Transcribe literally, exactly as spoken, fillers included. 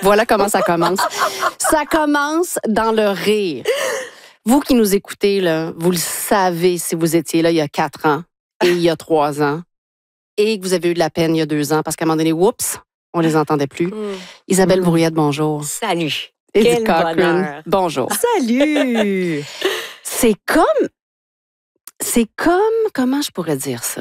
Voilà comment ça commence. Ça commence dans le rire. Vous qui nous écoutez, là, vous le savez si vous étiez là il y a quatre ans et il y a trois ans et que vous avez eu de la peine il y a deux ans parce qu'à un moment donné, oups, on les entendait plus. Mm. Isabelle mm. Bourriette, bonjour. Salut. Edith Quel Cochrane, bonheur. bonjour. Salut. C'est comme... C'est comme... Comment je pourrais dire ça?